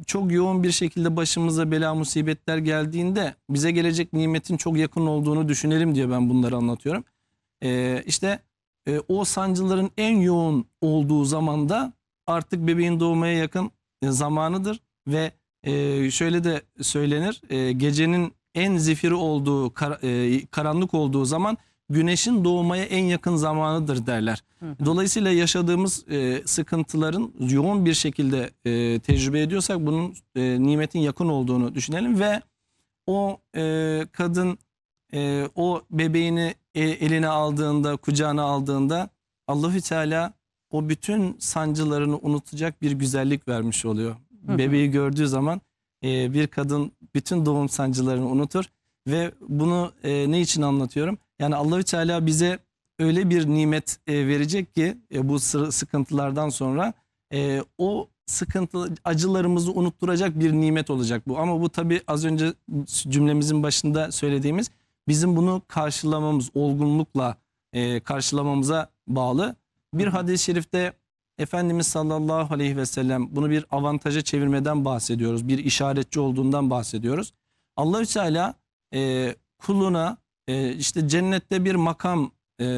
çok yoğun bir şekilde başımıza bela musibetler geldiğinde bize gelecek nimetin çok yakın olduğunu düşünelim diye ben bunları anlatıyorum. İşte o sancıların en yoğun olduğu zamanda artık bebeğin doğmaya yakın zamanıdır ve şöyle de söylenir, gecenin en zifiri olduğu karanlık olduğu zaman güneşin doğmaya en yakın zamanıdır derler. Dolayısıyla yaşadığımız sıkıntıların yoğun bir şekilde tecrübe ediyorsak bunun nimetin yakın olduğunu düşünelim ve o kadın o bebeğini eline aldığında, kucağına aldığında Allahü Teala o bütün sancılarını unutacak bir güzellik vermiş oluyor. Bebeği gördüğü zaman bir kadın bütün doğum sancılarını unutur ve bunu ne için anlatıyorum? Yani Allahü Teala bize öyle bir nimet verecek ki bu sıkıntılardan sonra o sıkıntı acılarımızı unutturacak bir nimet olacak bu. Ama bu tabii az önce cümlemizin başında söylediğimiz bizim bunu karşılamamız, olgunlukla karşılamamıza bağlı. Bir hadis-i şerifte Efendimiz sallallahu aleyhi ve sellem bunu bir avantaja çevirmeden bahsediyoruz. Bir işaretçi olduğundan bahsediyoruz. Allah-u Teala kuluna işte cennette bir makam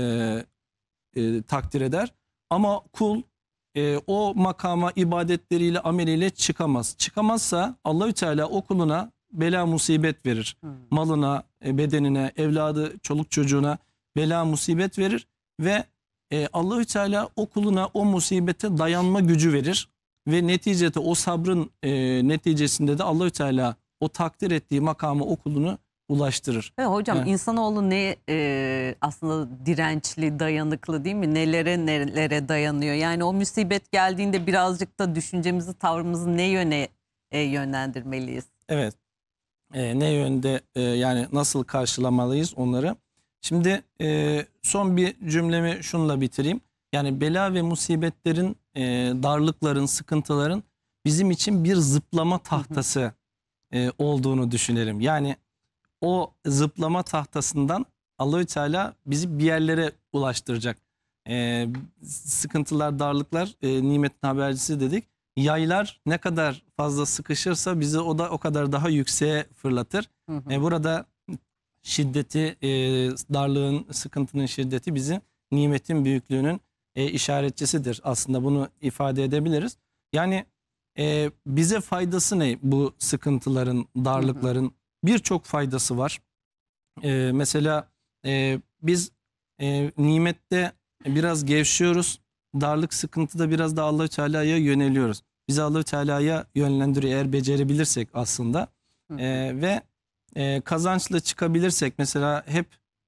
takdir eder. Ama kul o makama ibadetleriyle, ameliyle çıkamaz. Çıkamazsa Allahü Teala o kuluna bela musibet verir. Malına, bedenine, evladı, çoluk çocuğuna bela musibet verir ve Allahü Teala o kuluna o musibete dayanma gücü verir ve neticede o sabrın neticesinde de Allahü Teala o takdir ettiği makama o kulunu ulaştırır. Hocam Evet. insanoğlu ne aslında dirençli, dayanıklı değil mi? Nelere dayanıyor? Yani o musibet geldiğinde birazcık da düşüncemizi, tavrımızı ne yöne yönlendirmeliyiz? Evet. Ne yönde yani nasıl karşılamalıyız onları? Şimdi son bir cümlemi şunla bitireyim. Yani bela ve musibetlerin, darlıkların, sıkıntıların bizim için bir zıplama tahtası olduğunu düşünelim. Yani o zıplama tahtasından Allahü Teala bizi bir yerlere ulaştıracak. Sıkıntılar, darlıklar nimetin habercisi dedik. Yaylar ne kadar fazla sıkışırsa bizi o da o kadar daha yükseğe fırlatır. Burada şiddeti, darlığın, sıkıntının şiddeti bizi nimetin büyüklüğünün işaretçisidir. Aslında bunu ifade edebiliriz. Yani bize faydası ne bu sıkıntıların, darlıkların? Birçok faydası var. Mesela biz nimette biraz gevşiyoruz. Darlık, sıkıntıda biraz da Allah-u Teala'ya yöneliyoruz. Bizi Allah-u Teala'ya yönlendiriyor eğer becerebilirsek aslında. Ve kazançla çıkabilirsek mesela hep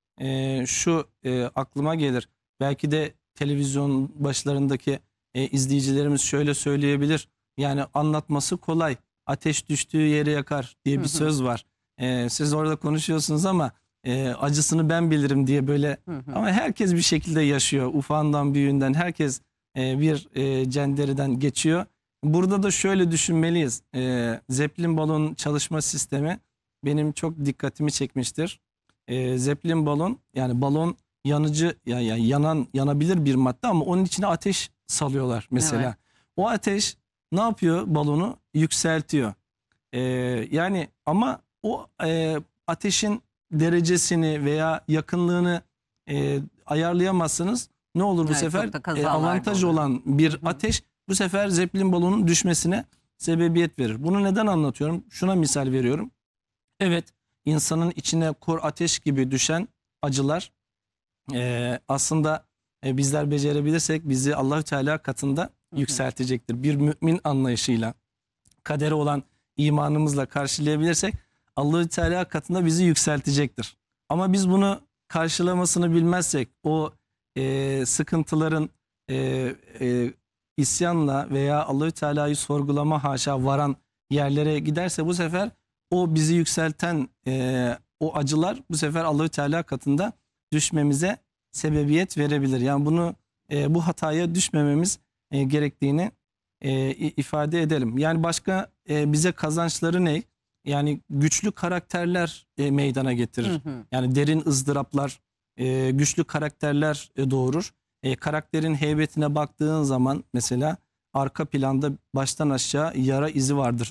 şu aklıma gelir. Belki de televizyon başlarındaki izleyicilerimiz şöyle söyleyebilir. Yani anlatması kolay. Ateş düştüğü yere yakar diye bir söz var. Siz orada konuşuyorsunuz ama acısını ben bilirim diye böyle. Ama herkes bir şekilde yaşıyor. Ufağından büyüğünden herkes bir cendereden geçiyor. Burada da şöyle düşünmeliyiz. Zeppelin balon çalışma sistemi benim çok dikkatimi çekmiştir. Zeppelin balon yani balon yanıcı yani yanabilir bir madde ama onun içine ateş salıyorlar mesela. Evet. O ateş ne yapıyor? Balonu yükseltiyor. Yani ama o ateşin derecesini veya yakınlığını ayarlayamazsınız. Ne olur bu Evet, sefer? çok da kazalar da Avantaj oluyor. olan bir ateş bu sefer Zeppelin balonun düşmesine sebebiyet verir. Bunu neden anlatıyorum? Şuna misal veriyorum. Evet, insanın içine kor ateş gibi düşen acılar aslında bizler becerebilirsek bizi Allahü Teala katında yükseltecektir. Bir mümin anlayışıyla, kadere olan imanımızla karşılayabilirsek Allahü Teala katında bizi yükseltecektir. Ama biz bunu karşılamasını bilmezsek o sıkıntıların isyanla veya Allahü Teala'yı sorgulama haşa varan yerlere giderse bu sefer o bizi yükselten o acılar bu sefer Allahü Teala katında düşmemize sebebiyet verebilir. Yani bunu bu hataya düşmememiz gerektiğini ifade edelim. Yani başka bize kazançları ne? Yani güçlü karakterler meydana getirir. Yani derin ızdıraplar, güçlü karakterler doğurur. Karakterin heybetine baktığın zaman mesela arka planda baştan aşağı yara izi vardır